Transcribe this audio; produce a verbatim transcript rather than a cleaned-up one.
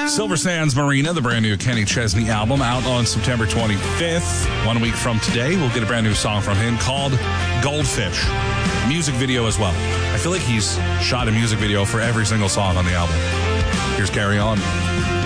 Silver Sands Marina, the brand new Kenny Chesney album, out on September twenty-fifth. One week from today, we'll get a brand new song from him called Goldfish. Music video as well. I feel like he's shot a music video for every single song on the album. Here's Carry On.